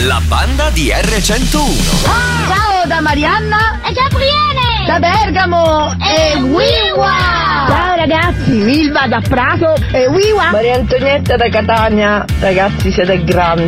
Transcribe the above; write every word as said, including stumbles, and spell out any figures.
La banda di erre centouno. Ah, ciao da Marianna e Gabriele da Bergamo e Wiwa. Ciao ragazzi, Milva da Prato e Wiwa. Maria Antonietta da Catania. Ragazzi, siete grandi.